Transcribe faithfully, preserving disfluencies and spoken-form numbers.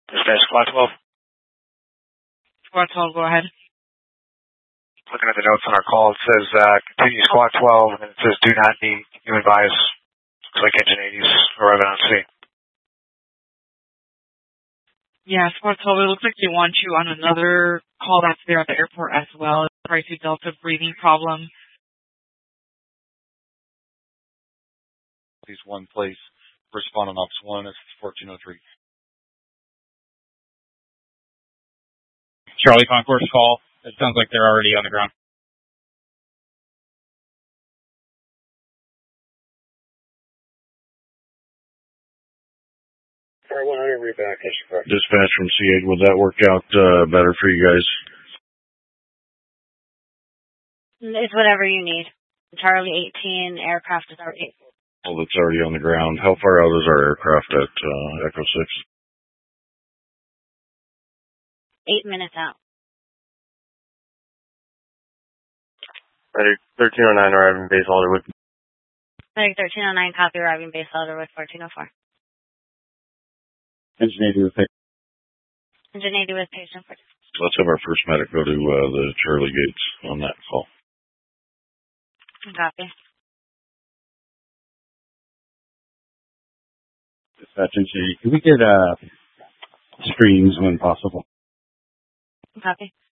Dispatch Squad twelve. Squad twelve, go ahead. Looking at the notes on our call, it says uh, continue Squad twelve, and it says do not need you advise. Looks like Engine eighties arriving on scene. Yeah, Squad twelve, it looks like they want you on another call that's there at the airport as well. Sorry to Delta breathing problem. Please one place. Respond on Ops one, it's fourteen oh three. Charlie Concourse call. It sounds like they're already on the ground. R one hundred, read back. Dispatch from C eight, would that work out uh, better for you guys? It's whatever you need. Charlie eighteen, aircraft is already... Well, it's already on the ground. How far out is our aircraft at uh, Echo six? Eight minutes out. Ready, thirteen oh nine arriving base Alderwood. Ready, thirteen oh nine, copy, arriving base Alderwood, fourteen oh four. Engine eighty with patient. Engine eighty with patient. Let's have our first medic go to uh, the Charlie gates on that call. Copy. Dispatch Engine eighty. Can we get uh, screens when possible? Copy.